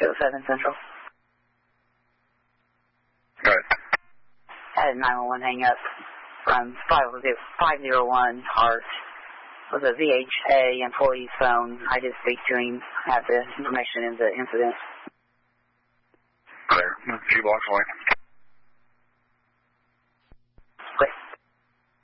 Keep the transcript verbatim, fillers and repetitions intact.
oh seven Central. Go ahead. I had a nine one one hang up from five oh one Hart. It was a V H A employee's phone. I did speak to him, have the information in the incident. There, a few blocks away.